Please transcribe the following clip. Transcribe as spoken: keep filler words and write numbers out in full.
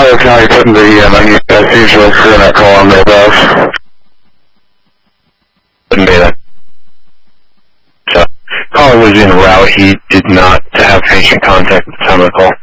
Tyler County putting the uh, menu as usual for that call on the above. Didn't be that. So, caller was in route. He did not have patient contact at the time of the call.